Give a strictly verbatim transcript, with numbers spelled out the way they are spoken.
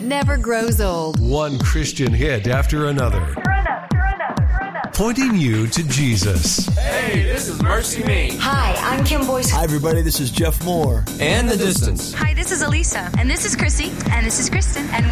that never grows old. One Christian hit after another. Pointing you to Jesus. Hey, this is Mercy Me. Hi, I'm Kim Boyce. Hi, everybody. This is Jeff Moore. And The Distance. Hi, this is Elisa. And this is Chrissy. And this is Kristen. And